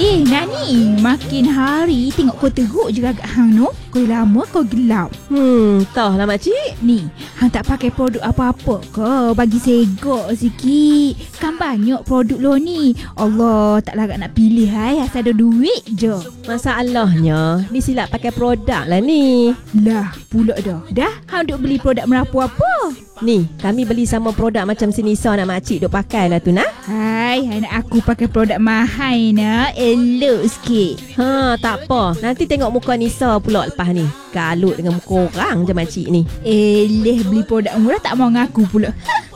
Nani, makin hari tengok kau teruk je agak hang no. Kau lama kau gelap. Tahu lah makcik. Ni, hang tak pakai produk apa-apa ke? Bagi segok sikit. Kan banyak produk lo ni. Allah, tak larat nak pilih asal ada duit je. Masalahnya, ni silap pakai produk lah ni. Lah, pula dah. Dah, hang duk beli produk merapu apa? Ni, kami beli sama produk macam si Nisa nak makcik duk pakai lah tu nak. Hai, anak aku pakai produk mahal nak. Elok sikit. Tak apa. Nanti tengok muka Nisa pula lepas ni. Kalut dengan muka orang je makcik ni. Beli produk murah tak mau ngaku pula.